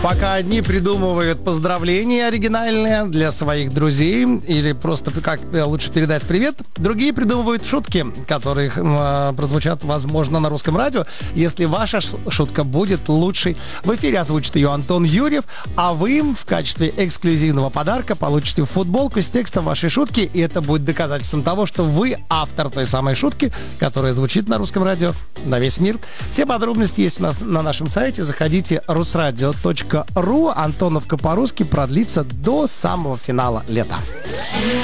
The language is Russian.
Пока одни придумывают поздравления оригинальные для своих друзей или просто как лучше передать привет, другие придумывают шутки, которые прозвучат, возможно, на русском радио. Если ваша шутка будет лучшей, в эфире озвучит ее Антон Юрьев, а вы в качестве эксклюзивного подарка получите футболку с текстом вашей шутки, и это будет доказательством того, что вы автор той самой шутки, которая звучит на русском радио на весь мир. Все подробности есть у нас на нашем сайте. Заходите rusradio.ru. Антоновка по-русски продлится до самого финала лета.